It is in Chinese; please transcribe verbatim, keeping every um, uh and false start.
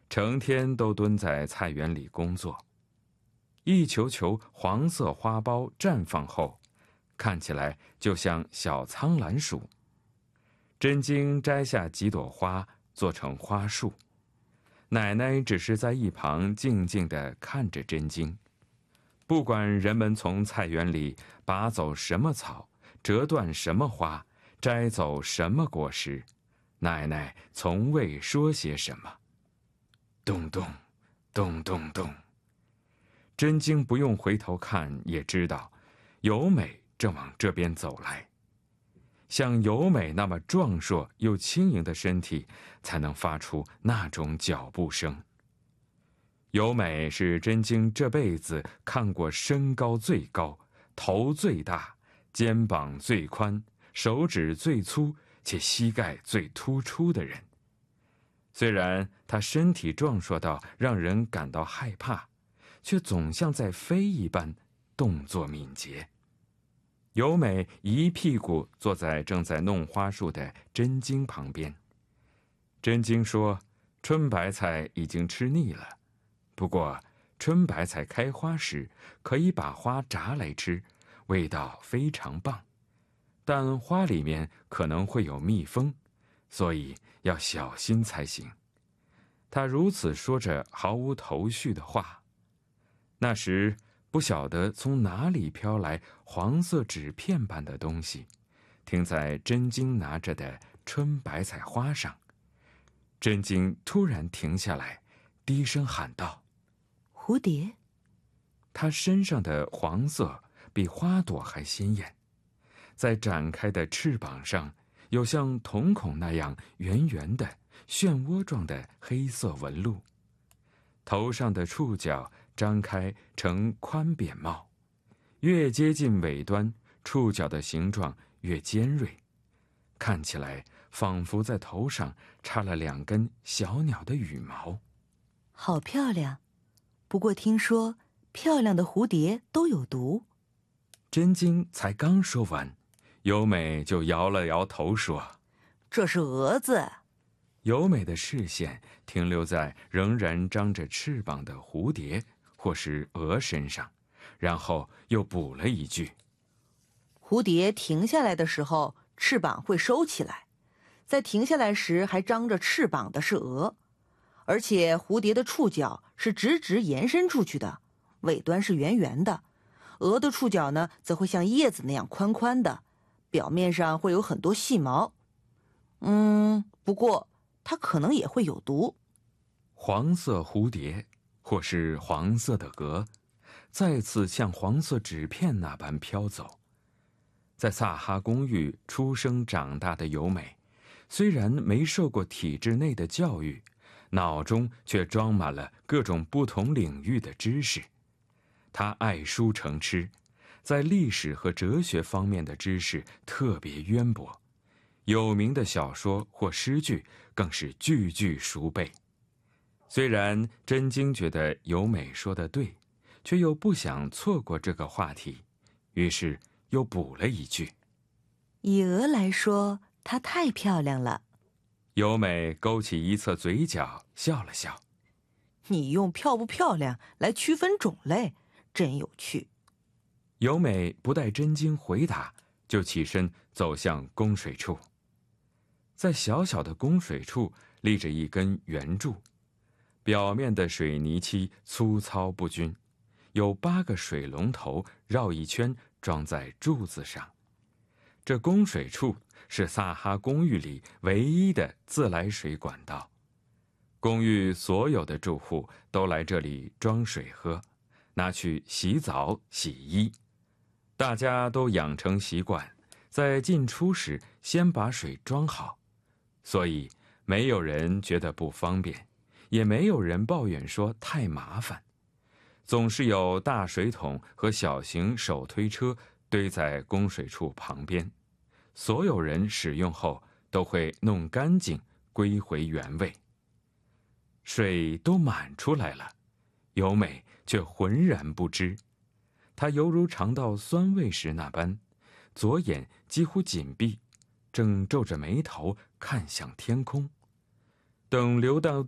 成天都蹲在菜园里工作。一球球黄色花苞绽放后，看起来就像小苍兰薯。真晶摘下几朵花做成花束，奶奶只是在一旁静静地看着真晶。不管人们从菜园里拔走什么草，折断什么花，摘走什么果实，奶奶从未说些什么。咚咚，咚咚咚。真晶不用回头看也知道，由美正往这边走来。像由美那么壮硕又轻盈的身体，才能发出那种脚步声。由美是真晶这辈子看过身高最高、头最大、肩膀最宽、手指最粗且膝盖最突出的人。虽然她身体壮硕到让人感到害怕，却总像在飞一般，动作敏捷。由美一屁股坐在正在弄花束的真晶旁边。真晶说，春白菜已经吃腻了，不过春白菜开花时可以把花炸来吃，味道非常棒，但花里面可能会有蜜蜂，所以要小心才行。他如此说着毫无头绪的话。那时不晓得从哪里飘来黄色纸片般的东西，停在真晶拿着的春白菜花上。真晶突然停下来，低声喊道：“ 蝴蝶。” 它身上的黄色比花朵还鲜艳，在展开的翅膀上有像瞳孔那样圆圆的漩涡状的黑色纹路，头上的触角张开成宽扁帽，越接近尾端，触角的形状越尖锐，看起来仿佛在头上插了两根小鸟的羽毛。 好漂亮，不过听说漂亮的蝴蝶都有毒。 真晶才刚说完，由美就摇了摇头说：“ 这是蛾子。” 由美的视线停留在仍然张着翅膀的蝴蝶或是蛾身上，然后又补了一句：“ 蝴蝶停下来的时候，翅膀会收起来，在停下来时还张着翅膀的是蛾，而且蝴蝶的触角是直直延伸出去的，尾端是圆圆的。蛾的触角呢，则会像叶子那样宽宽的，表面上会有很多细毛。嗯，不过它可能也会有毒。” 黄色蝴蝶或是黄色的蛾，再次像黄色纸片那般飘走。在萨哈公寓出生长大的由美，虽然没受过体制内的教育，脑中却装满了各种不同领域的知识。她爱书成痴，在历史和哲学方面的知识特别渊博，有名的小说或诗句更是句句熟背。虽然真晶觉得由美说的对，却又不想错过这个话题，于是又补了一句：“ 以蛾来说，她太漂亮了。” 由美勾起一侧嘴角，笑了笑：“ 你用漂不漂亮来区分种类，真有趣。” 由美不待真晶回答，就起身走向供水处。在小小的供水处立着一根圆柱，表面的水泥漆粗糙不均，有八个水龙头绕一圈装在柱子上。这供水处是萨哈公寓里唯一的自来水管道，公寓所有的住户都来这里装水喝，拿去洗澡洗衣。大家都养成习惯，在进出时先把水装好，所以没有人觉得不方便，也没有人抱怨说太麻烦。总是有大水桶和小型手推车堆在供水处旁边，所有人使用后都会弄干净，归回原位。水都满出来了，由美却浑然不知。她犹如尝到酸味时那般，左眼几乎紧闭，正皱着眉头看向天空。等流到